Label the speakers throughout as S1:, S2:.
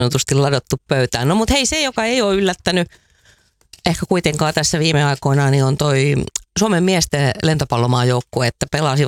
S1: sanotusti ladottu pöytään. No mutta hei, se joka ei ole yllättänyt ehkä kuitenkaan tässä viime aikoina, niin on toi Suomen miesten lentopallomaajoukkue, että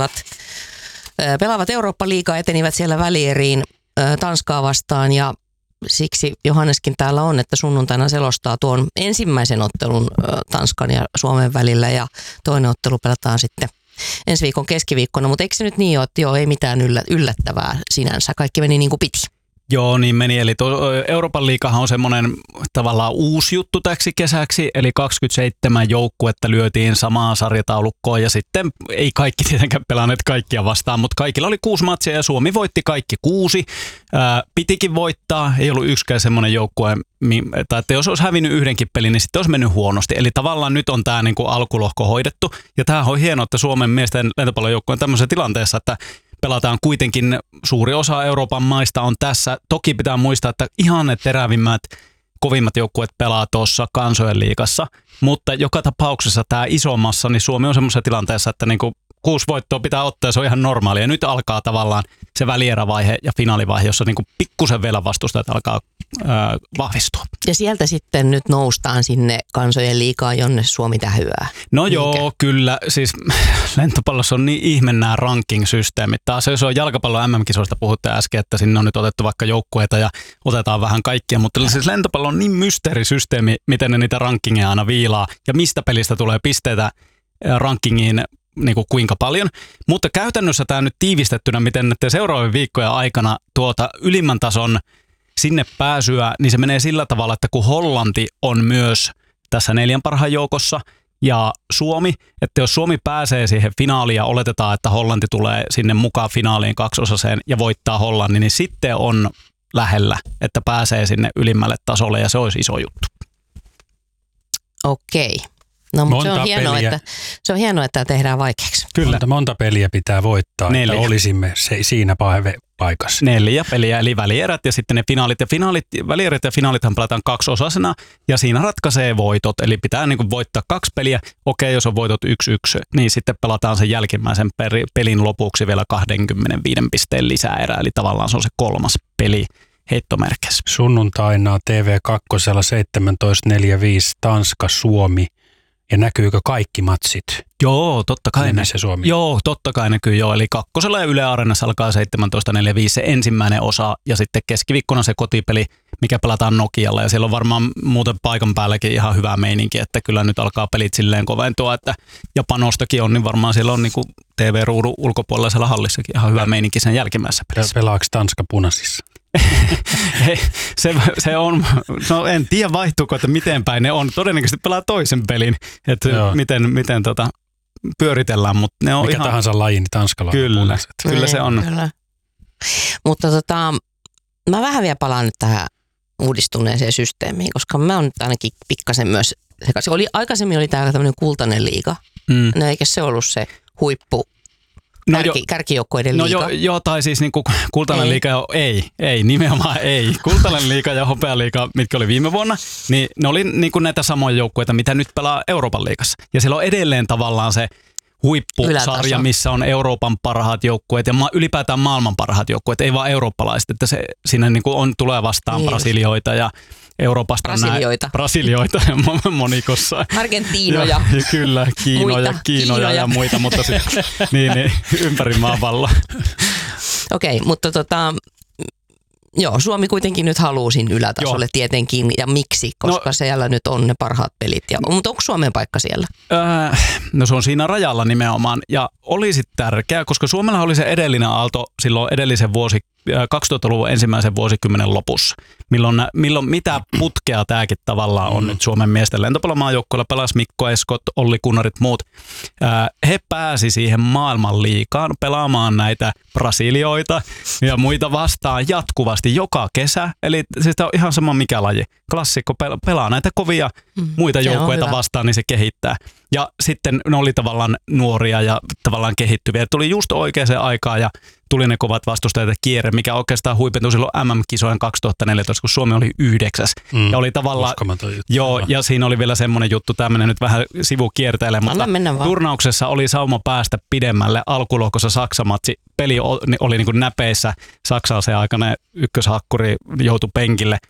S1: pelaavat Eurooppa-liigaa, etenivät siellä välieriin Tanskaa vastaan ja siksi Johanneskin täällä on, että sunnuntaina selostaa tuon ensimmäisen ottelun Tanskan ja Suomen välillä ja toinen ottelu pelataan sitten ensi viikon keskiviikkona, mutta eikö se nyt niin ole, että joo, ei mitään yllättävää sinänsä, kaikki meni niin kuin piti?
S2: Joo, niin meni. Eli Euroopan liigahan on semmoinen tavallaan uusi juttu täksi kesäksi, eli 27 joukkuetta lyötiin samaan sarjataulukkoon ja sitten ei kaikki tietenkään pelanneet kaikkia vastaan, mutta kaikilla oli 6 matsia ja Suomi voitti kaikki 6. Pitikin voittaa, ei ollut yksikään semmoinen joukkue, tai että jos olisi hävinnyt yhdenkin pelin, niin sitten olisi mennyt huonosti. Eli tavallaan nyt on tämä niin kuin alkulohko hoidettu ja tämähän on hienoa, että Suomen miesten lentopallojoukkue on tämmöisessä tilanteessa, että pelataan kuitenkin, suuri osa Euroopan maista on tässä. Toki pitää muistaa, että ihan ne terävimmät, kovimmat joukkueet pelaa tuossa kansojen liigassa, mutta joka tapauksessa tämä isommassa, niin Suomi on semmoisessa tilanteessa, että niinku 6 voittoa pitää ottaa ja se on ihan normaalia. Ja nyt alkaa tavallaan se välierävaihe ja finaalivaihe, jossa niinku pikkusen vielä vastustajat alkaa vahvistua.
S1: Ja sieltä sitten nyt noustaan sinne kansojen liigaan, jonne Suomi tähyää.
S2: No joo, kyllä. Siis lentopallossa on niin ihme nämä ranking-systeemit. Taas jos on jalkapallon MM-kisoista puhutte äsken, että sinne on nyt otettu vaikka joukkueita ja otetaan vähän kaikkia, mutta siis lentopallo on niin mysteerisysteemi, miten ne niitä rankingeja aina viilaa ja mistä pelistä tulee pisteitä rankingiin niin kuin kuinka paljon. Mutta käytännössä tämä nyt tiivistettynä, miten näiden seuraavien viikkojen aikana tuota ylimmän tason sinne pääsyä, niin se menee sillä tavalla, että kun Hollanti on myös tässä 4 parhaan joukossa ja Suomi, että jos Suomi pääsee siihen finaaliin ja oletetaan, että Hollanti tulee sinne mukaan finaaliin 2-osaseen ja voittaa Hollannin, niin sitten on lähellä, että pääsee sinne ylimmälle tasolle ja se olisi iso juttu.
S1: Okei. No, mutta se on hienoa, että tehdään vaikeaksi.
S3: Kyllä. Monta peliä pitää voittaa, 4. että olisimme siinä paikassa.
S2: 4 peliä, eli välierät ja sitten ne finaalit. Ja välierät ja finaalithan pelataan 2-osasena ja siinä ratkaisee voitot. Eli pitää niin kuin voittaa 2 peliä. Okei, jos on voitot 1-1, niin sitten pelataan sen jälkimmäisen pelin lopuksi vielä 25 pisteen lisäerä. Eli tavallaan se on se 3. peli heittomerkeissä.
S3: Sunnuntaina TV2 17.45 Tanska, Suomi. Ja näkyykö kaikki matsit?
S2: Joo, totta kai.
S3: Suomi?
S2: Joo, totta kai näkyy joo. Eli 2. ja Yle Areenassa alkaa 17.45 se ensimmäinen osa ja sitten keskiviikkona se kotipeli, mikä pelataan Nokialla. Ja siellä on varmaan muuten paikan päälläkin ihan hyvä meininki, että kyllä nyt alkaa pelit silleen koventua. Ja panostakin on, niin varmaan siellä on niin kuin TV-ruudun ulkopuolella siellä hallissakin ihan hyvä meininki sen jälkimmäisessä pelissä.
S3: Pelaako Tanska punaisissa?
S2: se on, no en tiedä vaihtuuko, että miten päin ne on. Todennäköisesti pelaa toisen pelin, että miten pyöritellään, mutta ne on
S3: mikä
S2: ihan
S3: tahansa laji, niin Tanskalla on punaiset.
S2: Kyllä se on.
S1: Kyllä. Mutta mä vähän vielä palaan nyt tähän uudistuneeseen systeemiin, koska mä oon nyt ainakin pikkasen myös sekaisin. Aikaisemmin oli täällä tämmöinen kultainen liiga. No eikä se ollut se huippu kärkijoukkoiden liiga.
S2: Joo, tai siis niinku kultainen liiga ei, nimenomaan ei. Kultainen liiga ja hopealiiga, mitkä oli viime vuonna, niin ne oli niinku näitä samoja joukkueita, mitä nyt pelaa Euroopan liigassa. Ja siellä on edelleen tavallaan se huippusarja, missä on Euroopan parhaat joukkueet ja ylipäätään maailman parhaat joukkueet, ei vaan eurooppalaiset, että se siinä niinku tulee vastaan niin. Brasilioita ja Euroopasta Brasilioita monikossa.
S1: Argentiinoja.
S2: Kyllä, Kiinoja ja muita, mutta niin, ympäri maapalloa.
S1: Okei, mutta joo, Suomi kuitenkin nyt haluaa siinä ylätasolle tietenkin, ja miksi? Koska siellä nyt on ne parhaat pelit. Mutta onko Suomen paikka siellä?
S2: No se on siinä rajalla nimenomaan, ja olisi tärkeää, koska Suomella oli se edellinen aalto silloin edellisen 2000-luvun ensimmäisen vuosikymmenen lopussa, milloin mitä putkea tämäkin tavallaan on nyt Suomen miesten lentopallomaajoukkueella, pelasi Mikko Eskot, Olli Kunnarit, muut. He pääsi siihen maailmanliigaan pelaamaan näitä Brasilioita ja muita vastaan jatkuvasti joka kesä, eli siis on ihan sama mikä laji. Klassikko pelaa näitä kovia muita joukkueita vastaan, niin se kehittää. Ja sitten ne oli tavallaan nuoria ja tavallaan kehittyviä. Tuli just oikeaan aikaan ja tuli ne kovat vastustajat ja kierre, mikä oikeastaan huipentui silloin MM-kisojen 2014, kun Suomi oli 9. Ja oli tavallaan, joo, ja siinä oli vielä semmoinen juttu, tämmöinen nyt vähän sivukierteille, mutta turnauksessa oli sauma päästä pidemmälle. Alkulohkossa Saksa-matsi, peli oli niin kuin näpeissä. Saksa se aikana ykköshakkuri joutui penkille.